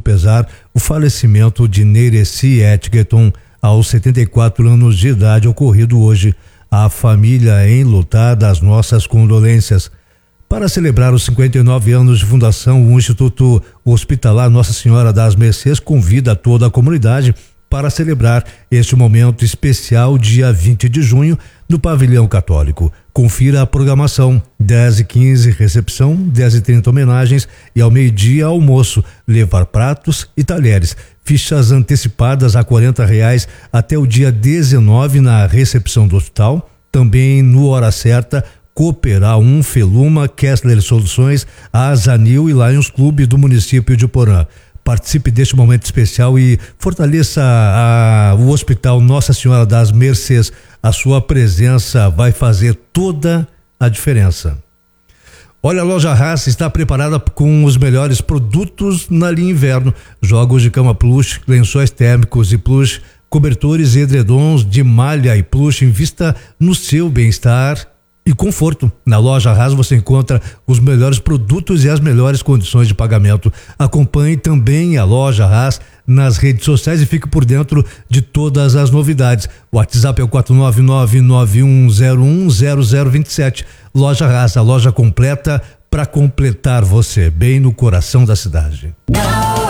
pesar o falecimento de Neireci Etgerton aos 74 anos de idade, ocorrido hoje. A família enlutada, as nossas condolências. Para celebrar os 59 anos de fundação, o Instituto Hospitalar Nossa Senhora das Mercês convida toda a comunidade para celebrar este momento especial dia 20 de junho no Pavilhão Católico. Confira a programação: 10h15 recepção, 10h30 homenagens e ao meio-dia almoço, levar pratos e talheres. Fichas antecipadas a R$40 até o dia 19 na recepção do hospital. Também no Hora Certa, Cooperar Feluma, Kessler Soluções, a Azanil e Lions Clube do município de Porã. Participe deste momento especial e fortaleça o Hospital Nossa Senhora das Mercês. A sua presença vai fazer toda a diferença. Olha, a Loja Haas está preparada com os melhores produtos na linha inverno. Jogos de cama plush, lençóis térmicos e plush, cobertores e edredons de malha e plush. Invista no seu bem-estar e conforto. Na Loja Haas você encontra os melhores produtos e as melhores condições de pagamento. Acompanhe também a Loja Haas nas redes sociais e fique por dentro de todas as novidades. O WhatsApp é o 499-9101-0027. Loja Haas, a loja completa para completar você, bem no coração da cidade.